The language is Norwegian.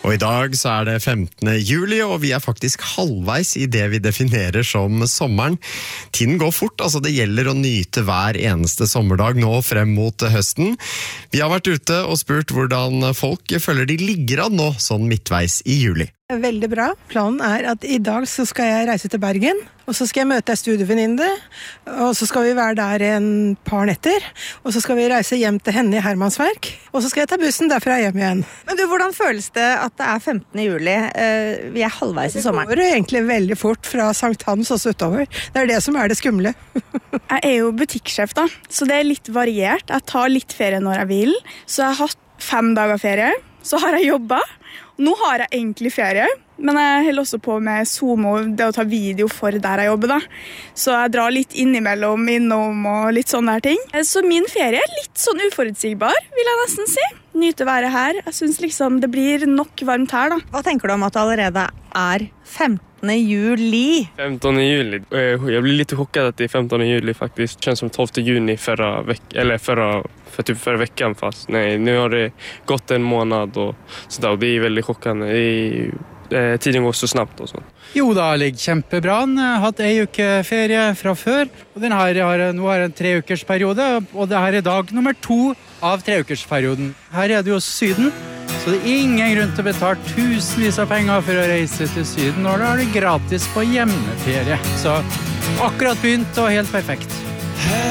Og i dag så det 15. juli, og vi faktisk halvveis i det vi definerer som sommeren. Tiden går fort, altså det gjelder å nyte hver eneste sommerdag nå frem mot høsten. Vi har vært ute og spurt hvordan folk føler de ligger an nå, sånn midtveis i juli. Veldig bra. Planen at i dag så skal jeg reise til Bergen, og så skal jeg møte en studievenninne, og så skal vi være der en par netter, og så skal vi reise hjem til henne i Hermansverk, og så skal jeg ta bussen derfra hjem igjen. Men du, hvordan føles det at det 15. juli? Vi halvveis i sommeren. Det går egentlig veldig fort fra Sankt Hans og så utover. Det det som det skumle. Jeg jo butikksjef da, så det litt variert. Jeg tar litt ferie når jeg vil, så jeg har hatt 5 dager ferie, så har jeg jobbet. Nå har jeg egentlig ferie, men jeg holder også på med Zoom og det å ta video for der jeg jobber da. Så jeg drar litt innimellom, innom og litt sånne der ting. Så min ferie litt sånn uforutsigbar, vil jeg nesten si. Nyte være her. Jeg synes liksom det blir nok varmt her da. Hva tenker du om at det allerede 15. juli? 15. juli. Jag blir lite chockad att det 15. juli faktiskt. Det känns som 12 juni förra veckan fast. Nej, nu har det gått en månad och sådär, och det väldigt chockande. Tiden går så snabbt och sånt. Jo da, ligger kjempebra. Jeg har hatt en uke ferie fra før, og nå har en 3 ukers periode, og det her dag nummer 2 av 3 ukers perioden. Her det jo Syden, så det ingen grunn til å betale tusenvis av penger for å reise til Syden, og da det gratis på hjemmeferie. Så akkurat begynt og helt perfekt.